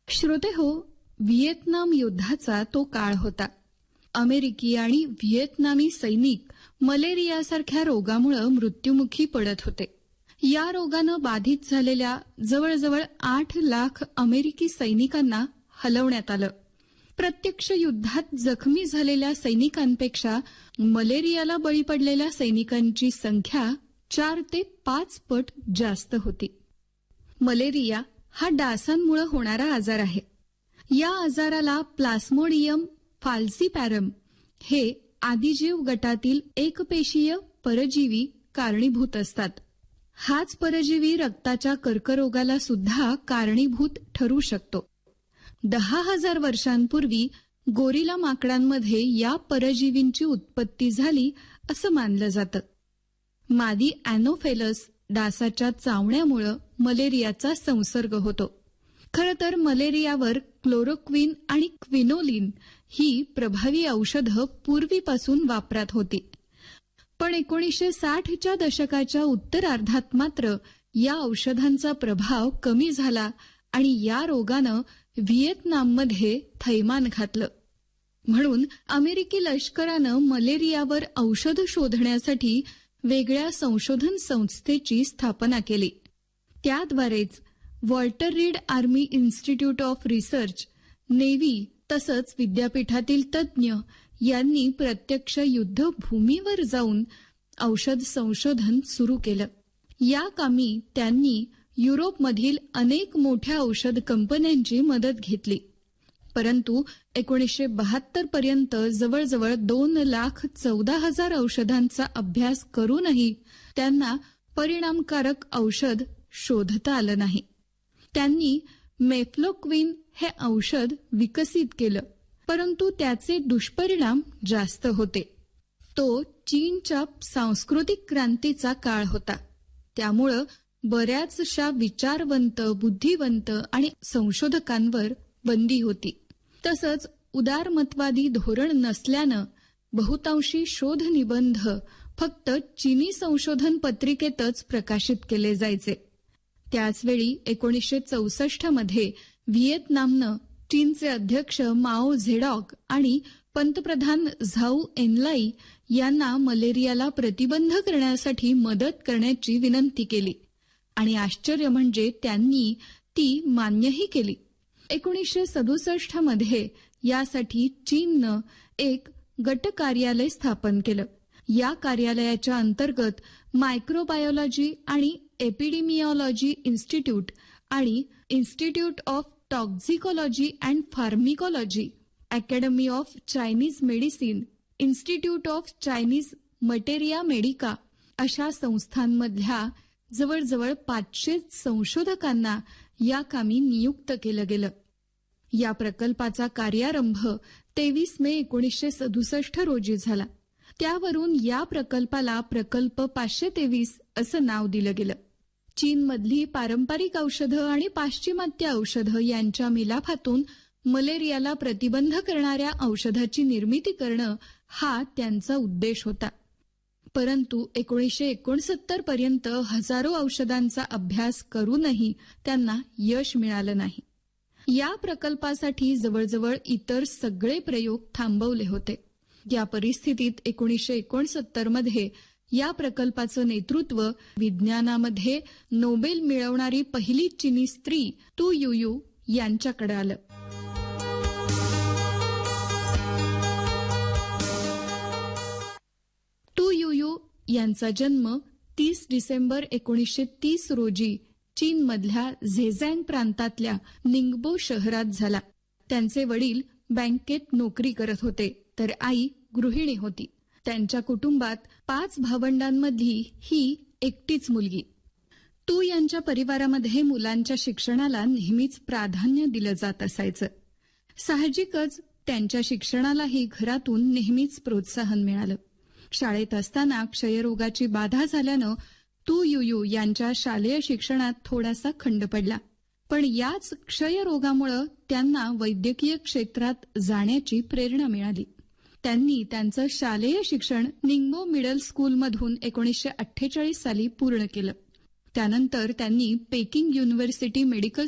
श्रोतेहो, Vietnam युद्धाचा तो काळ होता. अमेरिकी आणि व्हिएतनामी सैनिक मलेरियासारख्या रोगामुळे मृत्युमुखी पडत होते. या रोगानं बाधित झालेल्या जवळजवळ 8 लाख अमेरिकी सैनिकांना हलवण्यात आलं. प्रत्यक्ष युद्धात जखमी झालेल्या सैनिकांपेक्षा मलेरियाला बळी पडलेल्या सैनिकांची संख्या 4 ते 5 पट जास्त होती. मलेरिया हा डासांमुळे होणारा आजार आहे. या आजाराला प्लास्मोडियम फाल्सीपॅरम हे आदिजीव गटातील एकपेशीय परजीवी कारणीभूत असतात. हाच परजीवी रक्ताच्या कर्करोगाला सुद्धा कारणीभूत ठरू शकतो. 10,000 वर्षांपूर्वी गोरिला माकडांमध्ये या परजीवींची उत्पत्ती झाली असं मानलं जातं. मादी अॅनोफेलस डासाच्या चावण्यामुळे मलेरियाचा संसर्ग होतो. खरं तर मलेरियावर क्लोरोक्विन आणि क्विनोलिन ही प्रभावी औषधं पूर्वीपासून वापरात होती. पण 1960च्या दशकाच्या उत्तरार्धात मात्र या औषधांचा प्रभाव कमी झाला आणि या रोगानं व्हिएतनाममध्ये थैमान घातलं. म्हणून अमेरिकी लष्करानं मलेरियावर औषध शोधण्यासाठी वेगळ्या संशोधन संस्थेची स्थापना केली. त्याद्वारेच Walter read army institute of research, navy तसंच विद्यापीठातील तज्ज्ञ यांनी प्रत्यक्ष युद्धभूमीवर जाऊन औषध संशोधन सुरू केलं. या कामी त्यांनी युरोपमधील अनेक मोठ्या औषध कंपन्यांची मदत घेतली. परंतु 1972 पर्यंत जवळजवळ 2,14,000 औषधांचा अभ्यास करूनही त्यांना परिणामकारक औषध शोधता आलं नाही. त्यांनी मेफ्लोक्विन हे औषध विकसित केलं, परंतु त्याचे दुष्परिणाम जास्त होते. तो चीनच्या सांस्कृतिक क्रांतीचा काळ होता. त्यामुळं बऱ्याचशा विचारवंत, बुद्धिवंत आणि संशोधकांवर बंदी होती. तसंच उदारमतवादी धोरण नसल्यानं बहुतांशी शोध निबंध फक्त चीनी संशोधन पत्रिकेतच प्रकाशित केले जायचे. त्याचवेळी 1964 मध्ये व्हिएतनामनं चीनचे अध्यक्ष माओ झेडॉक आणि पंतप्रधान झाऊ एनलाई यांना मलेरियाला प्रतिबंध करण्यासाठी मदत करण्याची विनंती केली आणि आश्चर्य म्हणजे त्यांनी ती मान्यही केली. 1967 मध्ये यासाठी चीननं एक गट कार्यालय स्थापन केलं. या कार्यालयाच्या अंतर्गत मायक्रोबायोलॉजी आणि एपिडेमिओलॉजी इन्स्टिट्यूट आणि institute of टॉक्झिकोलॉजी and फार्मिकोलॉजी, academy of Chinese medicine, institute of Chinese materia Medica अशा संस्थांमधल्या जवळजवळ 500 संशोधकांना या कामी नियुक्त केलं गेलं. या प्रकल्पाचा कार्यारंभ 23 मे 1967 रोजी झाला. त्यावरून या प्रकल्पाला प्रकल्प 523 असं नाव दिलं गेलं. चीनमधली पारंपरिक औषधं आणि पाश्चिमात्य औषधं यांच्या मिलाफातून मलेरियाला प्रतिबंध करणाऱ्या औषधाची निर्मिती करणं हा त्यांचा उद्देश होता. परंतु 1969 पर्यंत हजारो औषधांचा अभ्यास करूनही त्यांना यश मिळालं नाही. या प्रकल्पासाठी जवळजवळ इतर सगळे प्रयोग थांबवले होते. या परिस्थितीत 1969 मध्ये या प्रकल्पाचं नेतृत्व विज्ञानामध्ये नोबेल मिळवणारी पहिली चिनी स्त्री तू युयू यांच्याकडे आलं. तू युयू यांचा जन्म 30 डिसेंबर 1930 रोजी चीनमधल्या झेजँग प्रांतातल्या निंगबो शहरात झाला. त्यांचे वडील बँकेत नोकरी करत होते तर आई गृहिणी होती. त्यांच्या कुटुंबात 5 भावंडांमधली ही एकटीच मुलगी. तू यांच्या परिवारामध्ये मुलांच्या शिक्षणाला नेहमीच प्राधान्य दिलं जात असायचं. साहजिकच त्यांच्या शिक्षणालाही घरातून नेहमीच प्रोत्साहन मिळालं. शाळेत असताना क्षयरोगाची बाधा झाल्यानं तू युयू यांच्या शालेय शिक्षणात थोडासा खंड पडला. पण याच क्षयरोगामुळे त्यांना वैद्यकीय क्षेत्रात जाण्याची प्रेरणा मिळाली. त्यांनी त्यांचं शालेय शिक्षण निंगबो मिडल स्कूलमधून 1948 साली पूर्ण केलं. त्यानंतर त्यांनी पेकिंग युनिव्हर्सिटी मेडिकल